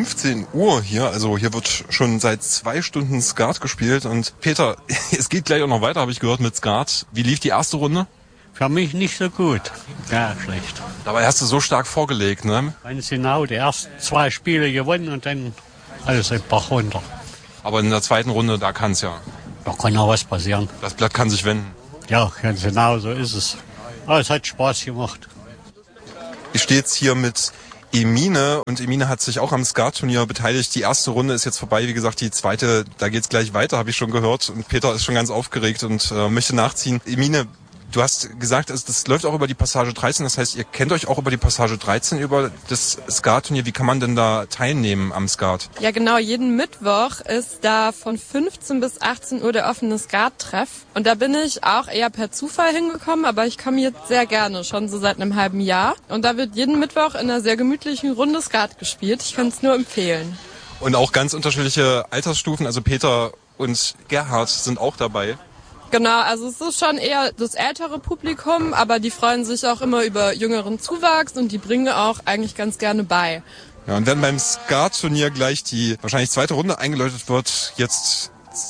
15 Uhr hier. Also hier wird schon seit 2 Stunden Skat gespielt. Und Peter, es geht gleich auch noch weiter, habe ich gehört, mit Skat. Wie lief die erste Runde? Für mich nicht so gut. Ja, schlecht. Dabei hast du so stark vorgelegt, ne? Ganz genau, die ersten 2 Spiele gewonnen und dann alles ein Bach runter. Aber in der zweiten Runde, da kann's ja. Da kann auch was passieren. Das Blatt kann sich wenden. Ja, ganz genau, so ist es. Aber es hat Spaß gemacht. Ich stehe jetzt hier mit Emine und Emine hat sich auch am Skat-Turnier beteiligt. Die erste Runde ist jetzt vorbei, wie gesagt, die zweite, da geht's gleich weiter, habe ich schon gehört. Und Peter ist schon ganz aufgeregt und möchte nachziehen. Emine, du hast gesagt, das läuft auch über die Passage 13, das heißt, ihr kennt euch auch über die Passage 13, über das Skat-Turnier. Wie kann man denn da teilnehmen am Skat? Ja genau, jeden Mittwoch ist da von 15 bis 18 Uhr der offene Skat-Treff. Und da bin ich auch eher per Zufall hingekommen, aber ich komme jetzt sehr gerne, schon so seit einem halben Jahr. Und da wird jeden Mittwoch in einer sehr gemütlichen Runde Skat gespielt. Ich kann es nur empfehlen. Und auch ganz unterschiedliche Altersstufen, also Peter und Gerhard sind auch dabei. Genau, also es ist schon eher das ältere Publikum, aber die freuen sich auch immer über jüngeren Zuwachs und die bringen auch eigentlich ganz gerne bei. Ja, und wenn beim Skat-Turnier gleich die wahrscheinlich zweite Runde eingeläutet wird, jetzt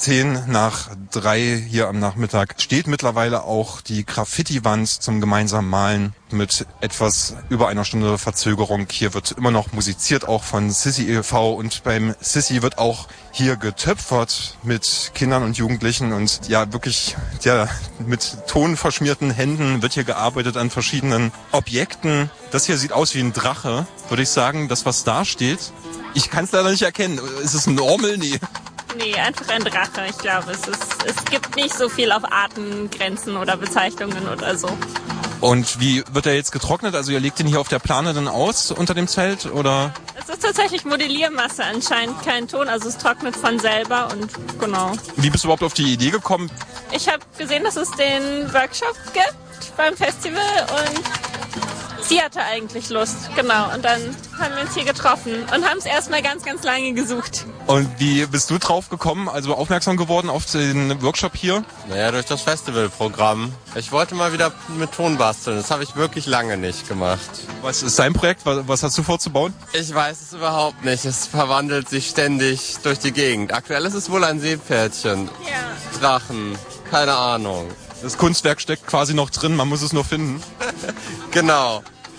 2:10 hier am Nachmittag, steht mittlerweile auch die Graffiti-Wand zum gemeinsamen Malen mit etwas über einer Stunde Verzögerung. Hier wird immer noch musiziert, auch von Sissi e.V. und beim Sissi wird auch hier getöpfert mit Kindern und Jugendlichen und ja wirklich mit tonverschmierten Händen wird hier gearbeitet an verschiedenen Objekten. Das hier sieht aus wie ein Drache, würde ich sagen, das was da steht. Ich kann es leider nicht erkennen. Ist es ein Ormel? Nee. Nee, einfach ein Drache. Ich glaube, es gibt nicht so viel auf Artengrenzen oder Bezeichnungen oder so. Und wie wird er jetzt getrocknet? Also ihr legt ihn hier auf der Plane dann aus unter dem Zelt, oder? Es ist tatsächlich Modelliermasse, anscheinend kein Ton. Also es trocknet von selber und genau. Wie bist du überhaupt auf die Idee gekommen? Ich habe gesehen, dass es den Workshop gibt beim Festival und sie hatte eigentlich Lust, genau. Und dann haben wir uns hier getroffen und haben es erstmal ganz, ganz lange gesucht. Und wie bist du drauf gekommen, also aufmerksam geworden auf den Workshop hier? Naja, durch das Festivalprogramm. Ich wollte mal wieder mit Ton basteln. Das habe ich wirklich lange nicht gemacht. Was ist dein Projekt? Was hast du vorzubauen? Ich weiß es überhaupt nicht. Es verwandelt sich ständig durch die Gegend. Aktuell ist es wohl ein Seepferdchen. Ja. Drachen. Keine Ahnung. Das Kunstwerk steckt quasi noch drin, man muss es nur finden. Genau.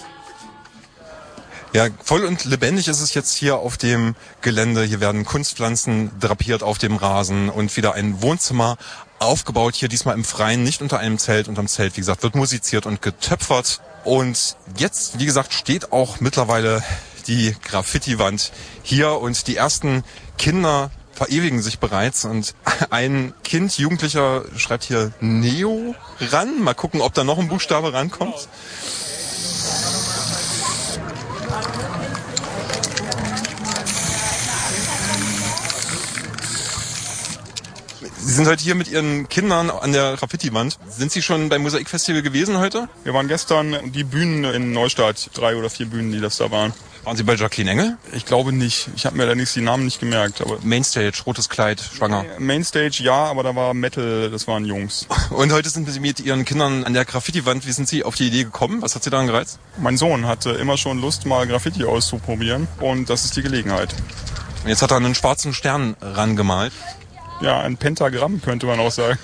Ja, voll und lebendig ist es jetzt hier auf dem Gelände. Hier werden Kunstpflanzen drapiert auf dem Rasen und wieder ein Wohnzimmer aufgebaut. Hier diesmal im Freien, nicht unter einem Zelt. Unterm Zelt, wie gesagt, wird musiziert und getöpfert. Und jetzt, wie gesagt, steht auch mittlerweile die Graffiti-Wand hier und die ersten Kinder verewigen sich bereits. Und ein Kind, Jugendlicher, schreibt hier Neo ran. Mal gucken, ob da noch ein Buchstabe rankommt. Sie sind heute hier mit Ihren Kindern an der Graffiti-Wand. Sind Sie schon beim Mosaikfestival gewesen heute? Wir waren gestern die Bühnen in Neustadt, 3 oder 4 Bühnen, die das da waren. Waren Sie bei Jacqueline Engel? Ich glaube nicht. Ich habe mir allerdings die Namen nicht gemerkt. Aber Mainstage, rotes Kleid, schwanger. Mainstage ja, aber da war Metal, das waren Jungs. Und heute sind Sie mit Ihren Kindern an der Graffiti-Wand. Wie sind Sie auf die Idee gekommen? Was hat Sie daran gereizt? Mein Sohn hatte immer schon Lust, mal Graffiti auszuprobieren und das ist die Gelegenheit. Und jetzt hat er einen schwarzen Stern rangemalt. Ja, ein Pentagramm könnte man auch sagen.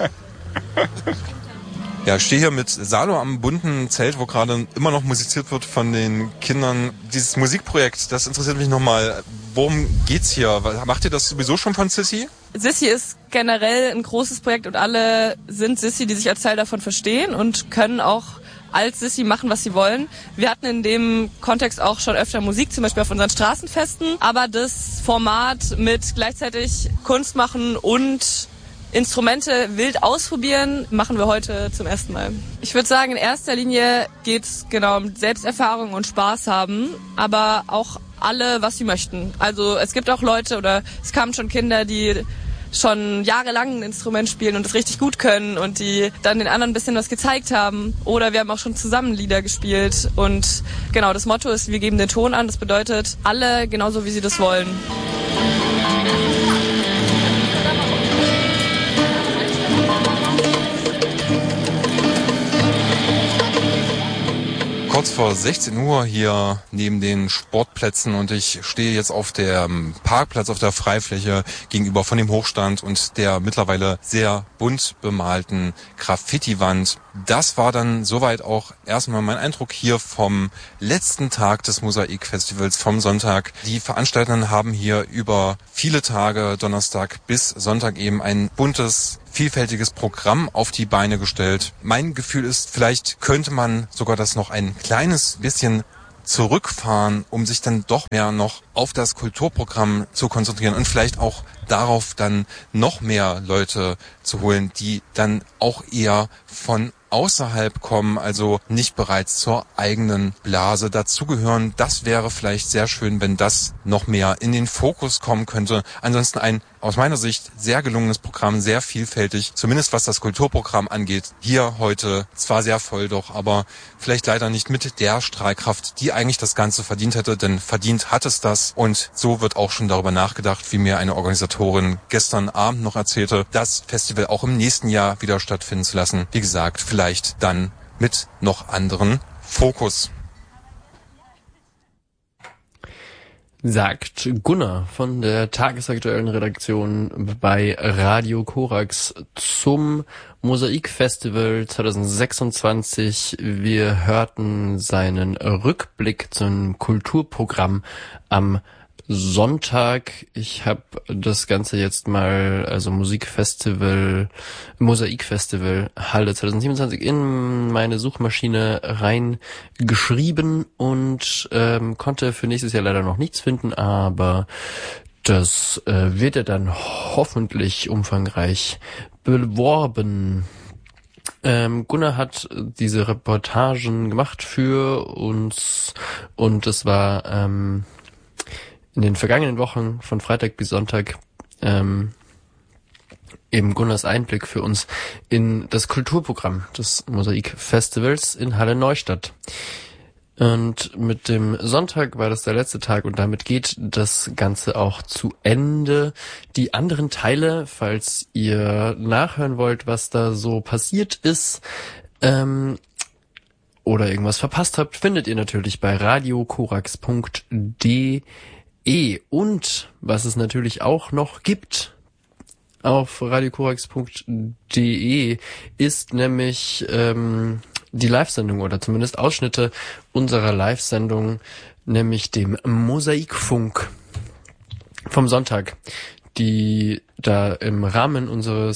Ja, ich stehe hier mit Salo am bunten Zelt, wo gerade immer noch musiziert wird von den Kindern. Dieses Musikprojekt, das interessiert mich nochmal. Worum geht's hier? Macht ihr das sowieso schon von Sissi? Sissi ist generell ein großes Projekt und alle sind Sissi, die sich als Teil davon verstehen und können auch als Sissi machen, was sie wollen. Wir hatten in dem Kontext auch schon öfter Musik, zum Beispiel auf unseren Straßenfesten. Aber das Format mit gleichzeitig Kunst machen und Instrumente wild ausprobieren, machen wir heute zum ersten Mal. Ich würde sagen, in erster Linie geht's genau um Selbsterfahrung und Spaß haben, aber auch alle, was sie möchten. Also es gibt auch Leute oder es kamen schon Kinder, die schon jahrelang ein Instrument spielen und es richtig gut können und die dann den anderen ein bisschen was gezeigt haben. Oder wir haben auch schon zusammen Lieder gespielt. Und genau, das Motto ist, wir geben den Ton an. Das bedeutet, alle genauso, wie sie das wollen. Kurz vor 16 Uhr hier neben den Sportplätzen und ich stehe jetzt auf dem Parkplatz auf der Freifläche gegenüber von dem Hochstand und der mittlerweile sehr bunt bemalten Graffiti-Wand. Das war dann soweit auch erstmal mein Eindruck hier vom letzten Tag des Mosaik-Festivals vom Sonntag. Die Veranstaltenden haben hier über viele Tage, Donnerstag bis Sonntag eben ein buntes, vielfältiges Programm auf die Beine gestellt. Mein Gefühl ist, vielleicht könnte man sogar das noch ein kleines bisschen zurückfahren, um sich dann doch mehr noch auf das Kulturprogramm zu konzentrieren und vielleicht auch darauf dann noch mehr Leute zu holen, die dann auch eher von außerhalb kommen, also nicht bereits zur eigenen Blase dazugehören. Das wäre vielleicht sehr schön, wenn das noch mehr in den Fokus kommen könnte. Ansonsten ein aus meiner Sicht sehr gelungenes Programm, sehr vielfältig, zumindest was das Kulturprogramm angeht. Hier heute zwar sehr voll doch, aber vielleicht leider nicht mit der Strahlkraft, die eigentlich das Ganze verdient hätte, denn verdient hat es das. Und so wird auch schon darüber nachgedacht, wie mir eine Organisatorin gestern Abend noch erzählte, das Festival auch im nächsten Jahr wieder stattfinden zu lassen. Wie gesagt, vielleicht dann mit noch anderen Fokus. Sagt Gunnar von der tagesaktuellen Redaktion bei Radio Korax zum Mosaik-Festival 2026. Wir hörten seinen Rückblick zum Kulturprogramm am Sonntag. Ich habe das Ganze jetzt mal, also Mosaik-Festival Halle 2027 in meine Suchmaschine reingeschrieben und konnte für nächstes Jahr leider noch nichts finden, aber das wird ja dann hoffentlich umfangreich beworben. Gunnar hat diese Reportagen gemacht für uns und es war in den vergangenen Wochen von Freitag bis Sonntag eben Gunnars Einblick für uns in das Kulturprogramm des Mosaik-Festivals in Halle Neustadt. Und mit dem Sonntag war das der letzte Tag und damit geht das Ganze auch zu Ende. Die anderen Teile, falls ihr nachhören wollt, was da so passiert ist, oder irgendwas verpasst habt, findet ihr natürlich bei radiokorax.de. Und was es natürlich auch noch gibt auf radiokorax.de ist nämlich die Live-Sendung oder zumindest Ausschnitte unserer Live-Sendung, nämlich dem Mosaikfunk vom Sonntag, die da im Rahmen unserer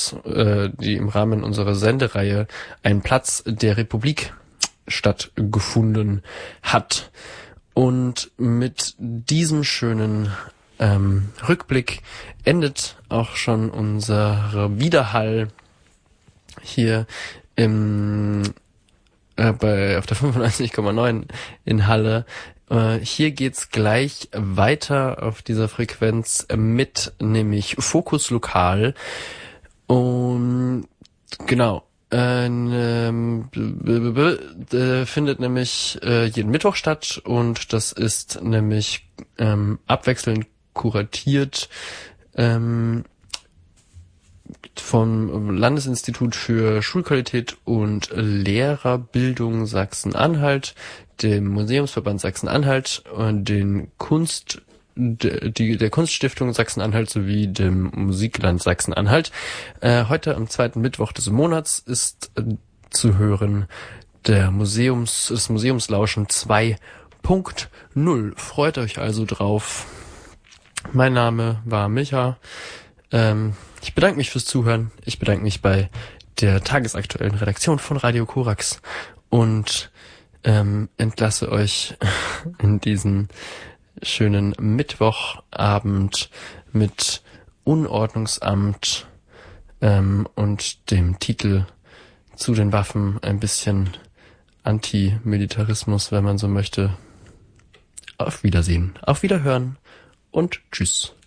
Sendereihe Ein Platz der Republik stattgefunden hat. Und mit diesem schönen Rückblick endet auch schon unser Widerhall hier auf der 95,9 in Halle. Hier geht's gleich weiter auf dieser Frequenz mit, nämlich Fokus Lokal. Und genau. Findet nämlich jeden Mittwoch statt und das ist nämlich abwechselnd kuratiert vom Landesinstitut für Schulqualität und Lehrerbildung Sachsen-Anhalt, dem Museumsverband Sachsen-Anhalt und der Kunststiftung Sachsen-Anhalt sowie dem Musikland Sachsen-Anhalt. Heute am zweiten Mittwoch des Monats ist zu hören das Museumslauschen 2.0. Freut euch also drauf. Mein Name war Micha. Ich bedanke mich fürs Zuhören. Ich bedanke mich bei der tagesaktuellen Redaktion von Radio Korax und entlasse euch in diesen schönen Mittwochabend mit Unordnungsamt und dem Titel Zu den Waffen, ein bisschen Antimilitarismus, wenn man so möchte. Auf Wiedersehen, auf Wiederhören und tschüss.